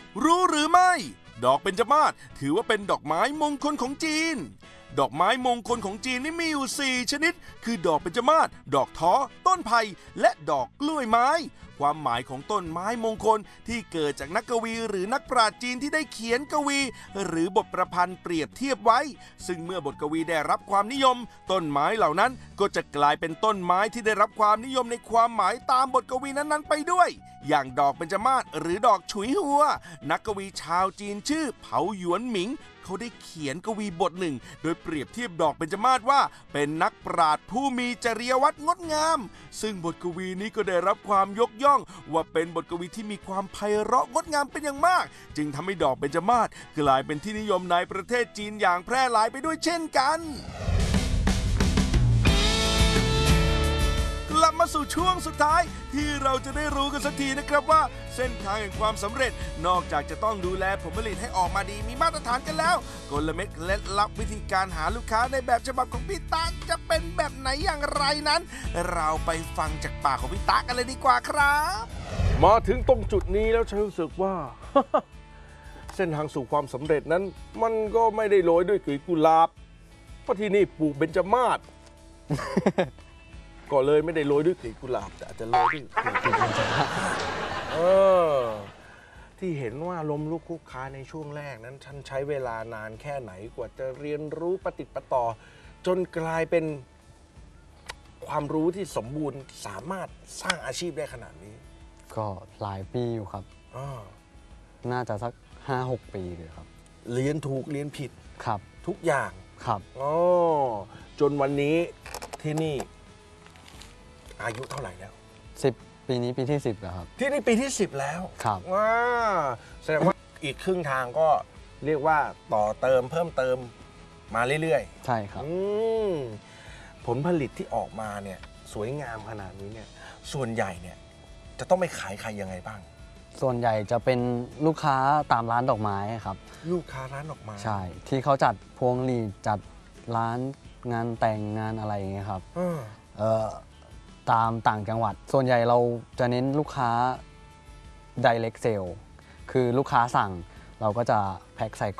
รู้หรือไม่ดอกเบญจมาศถือว่าเป็นดอกไม้มงคลของจีนดอกไม้มงคลของจีนนี่มีอยู่4ชนิดคือดอกเบญจมาศดอกท้อต้นไผ่และดอกกล้วยไม้ความหมายของต้นไม้มงคลที่เกิดจากนักกวีหรือนักปราชญ์จีนที่ได้เขียนกวีหรือบทประพันธ์เปรียบเทียบไว้ซึ่งเมื่อบทกวีได้รับความนิยมต้นไม้เหล่านั้นก็จะกลายเป็นต้นไม้ที่ได้รับความนิยมในความหมายตามบทกวีนั้นๆไปด้วยอย่างดอกเบญจมาศหรือดอกฉุยหัวนักกวีชาวจีนชื่อเผาหยวนหมิงเขาได้เขียนกวีบทหนึ่งโดยเปรียบเทียบดอกเบญจมาศว่าเป็นนักปราชญ์ผู้มีจริยวัตรงดงามซึ่งบทกวีนี้ก็ได้รับความยกย่องว่าเป็นบทกวีที่มีความไพเราะงดงามเป็นอย่างมากจึงทำให้ดอกเบญจมาศกลายเป็นที่นิยมในประเทศจีนอย่างแพร่หลายไปด้วยเช่นกันกลับมาสู่ช่วงสุดท้ายที่เราจะได้รู้กันสักทีนะครับว่าเส้นทางแห่งความสำเร็จนอกจากจะต้องดูแลผลผลิตให้ออกมาดีมีมาตรฐานกันแล้วกลเม็ดเคล็ดลับวิธีการหาลูกค้าในแบบฉบับของพี่ตาจะเป็นแบบไหนอย่างไรนั้นเราไปฟังจากปากของพี่ตากันเลยดีกว่าครับมาถึงตรงจุดนี้แล้วฉันรู้สึกว่า เส้นทางสู่ความสำเร็จนั้นมันก็ไม่ได้โรยด้วยกลีบกุหลาบเพราะที่นี่ปลูกเบญจมาศ ก็เลยไม่ได้โรยด้วยกลีบกุหลาบแต่อาจจะโรยด้วยกลีบเบญจมาศที่เห็นว่าลมลุกคลุกคลานในช่วงแรกนั้นฉันใช้เวลานานแค่ไหนกว่าจะเรียนรู้ปฏิดประต่อจนกลายเป็นความรู้ที่สมบูรณ์สามารถสร้างอาชีพได้ขนาดนี้ก็หลายปีอยู่ครับน่าจะสัก 5-6 ปีเลยครับเรียนถูกเรียนผิดครับทุกอย่างครับจนวันนี้ที่นี่อายุเท่าไหร่แล้ว 10 ปีนี้ปีที่ 10แล้วครับที่นี่ปีที่10แล้วครับแสดงว่าอีกครึ่งทางก็เรียกว่าต่อเติมเพิ่มเติมมาเรื่อยๆใช่ครับผลผลิตที่ออกมาเนี่ยสวยงามขนาดนี้เนี่ยส่วนใหญ่เนี่ยจะต้องไปขายใครยังไงบ้างส่วนใหญ่จะเป็นลูกค้าตามร้านดอกไม้ครับลูกค้าร้านดอกไม้ใช่ที่เขาจัดพวงหรีดจัดร้านงานแต่งงานอะไรอย่างเงี้ยครับตามต่างจังหวัดส่วนใหญ่เราจะเน้นลูกค้า direct sale คือลูกค้าสั่งเราก็จะแพ็คใส่